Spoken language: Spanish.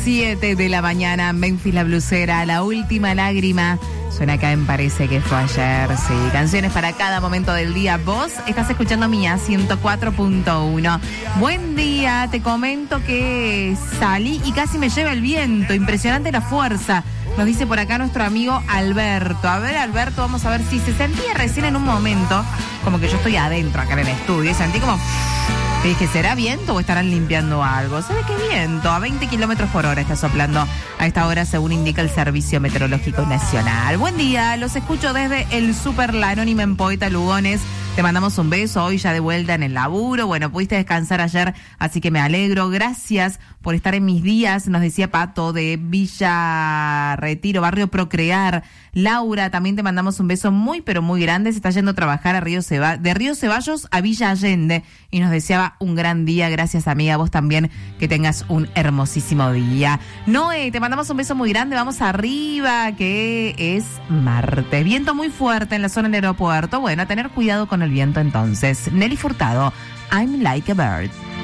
7 de la mañana, Memphis la blusera, La Última Lágrima. Suena acá en Parece que fue ayer. Sí, canciones para cada momento del día. Vos estás escuchando Mía 104.1. Buen día, te comento que salí y casi me lleva el viento. Impresionante la fuerza. Nos dice por acá nuestro amigo Alberto. A ver, Alberto, vamos a ver si se sentía recién en un momento, como que yo estoy adentro acá en el estudio, y sentí como... Te dije, ¿será viento o estarán limpiando algo? ¿Sabe qué viento? A 20 kilómetros por hora está soplando a esta hora, según indica el Servicio Meteorológico Nacional. Buen día, los escucho desde el Super La Anónima en Poeta Lugones. Te mandamos un beso, hoy ya de vuelta en el laburo. Bueno, pudiste descansar ayer, así que me alegro. Gracias por estar en mis días, nos decía Pato de Villa Retiro, Barrio Procrear. Laura, también te mandamos un beso muy, pero muy grande. Se está yendo a trabajar a de Río Ceballos a Villa Allende y nos deseaba un gran día. Gracias, amiga. Vos también, que tengas un hermosísimo día. Noé, te mandamos un beso muy grande. Vamos arriba, que es martes. Viento muy fuerte en la zona del aeropuerto. Bueno, a tener cuidado con el viento entonces. Nelly Furtado, I'm Like a Bird.